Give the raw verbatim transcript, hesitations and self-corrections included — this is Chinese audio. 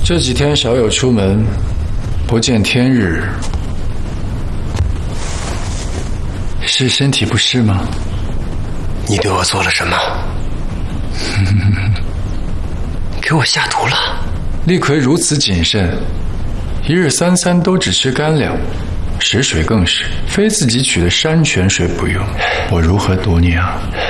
这几天少有出门，不见天日，是身体不适吗？ 你对我做了什么？给我下毒了？ 厉逵如此谨慎，一日三餐都只吃干粮，食水更是非自己取的山泉水不用，我如何毒你啊？